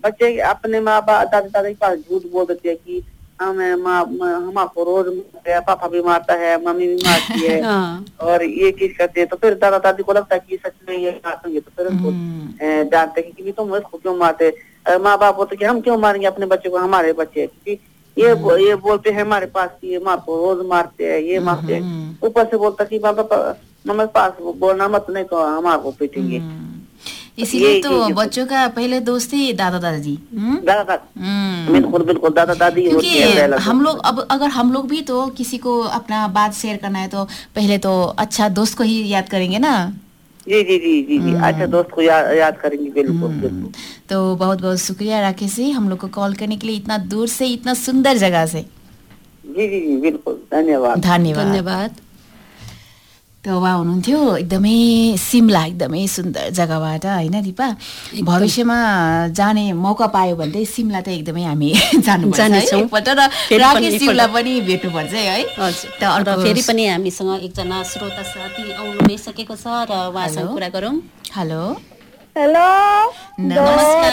बच्चे अपने माँ बाप दादा दादी के पास झूठ बोल देते हैं कि हमें हमको रोज मारते हैं, पापा भी मारता है, मम्मी भी मारती है और ये चीज करते हैं। तो फिर दादा दादी को लगता है कि सच में ये मारते हैं, तो फिर उनको जानते हैं कि तुम इसको क्यों मारते। माँ बाप बोलते कि हम क्यों मारेंगे अपने बच्चे को, हमारे बच्चे क्योंकि ये बोलते हैं हमारे पास कि ये माँ को रोज मारते हैं, ये मारते हैं। ऊपर से बोलता कि मम्मी पास बोलना मत, नहीं तो हमारे को पीटेंगे। इसीलिए तो बच्चों का पहले दोस्त ही दादा दादी। बिल्कुल बिल्कुल दादा दादी होती है। हम लोग अब अगर हम लोग भी तो किसी को अपना बात शेयर करना है तो पहले तो अच्छा दोस्त को ही याद करेंगे ना। जी जी जी जी जी अच्छा दोस्त को याद करेंगे। बिल्कुल बिल्कुल। तो बहुत बहुत शुक्रिया राकेश जी हम लोग को कॉल करने के लिए, इतना दूर से, इतना सुंदर जगह से। जी जी जी बिल्कुल, धन्यवाद धन्यवाद धन्यवाद। तो उहाँ हुनुहुन्थ्यो एकदमै सिमला, एकदमै सुन्दर जग्गाबाट होइन दिपा। भविष्यमा जाने मौका पायो भने चाहिँ सिमला त एकदमै हामी जानेछौँ एकपल्ट, र राकेशज्यूलाई पनि भेट्नुपर्छ है। हजुर, र फेरि पनि हामीसँग एकजना श्रोता साथी आउनु नै सकेको छ र उहाँसँग कुरा गरौँ। हेलो हेलो नमस्कार।